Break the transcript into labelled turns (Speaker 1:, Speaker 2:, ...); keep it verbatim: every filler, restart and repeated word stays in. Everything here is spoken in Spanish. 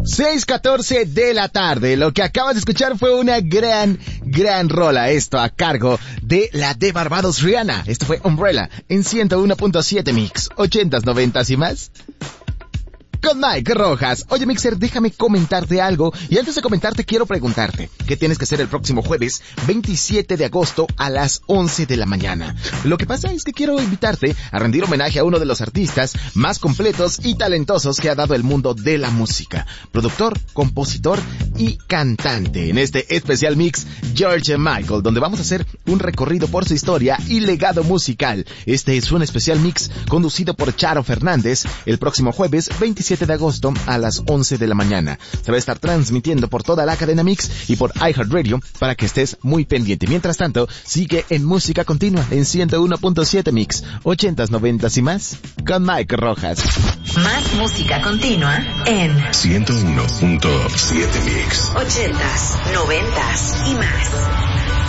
Speaker 1: seis catorce de la tarde. Lo que acabas de escuchar fue una gran, gran rola. Esto a cargo de la de Barbados Rihanna. Esto fue Umbrella en ciento uno punto siete Mix. ochentas, noventas y más. Con Mike Rojas. Oye, Mixer, déjame comentarte algo. Y antes de comentarte, quiero preguntarte ¿qué tienes que hacer el próximo jueves veintisiete de agosto a las once de la mañana? Lo que pasa es que quiero invitarte a rendir homenaje a uno de los artistas más completos y talentosos que ha dado el mundo de la música. Productor, compositor y cantante. En este especial mix, George Michael, donde vamos a hacer un recorrido por su historia y legado musical. Este es un especial mix conducido por Charo Fernández el próximo jueves veintisiete de agosto a las once de la mañana. Se va a estar transmitiendo por toda la cadena Mix y por iHeartRadio para que estés muy pendiente. Mientras tanto, sigue en Música Continua en ciento uno punto siete Mix, ochentas, noventas y más, con Mike Rojas.
Speaker 2: Más música continua en
Speaker 3: ciento uno punto siete Mix,
Speaker 2: ochentas, noventas y más.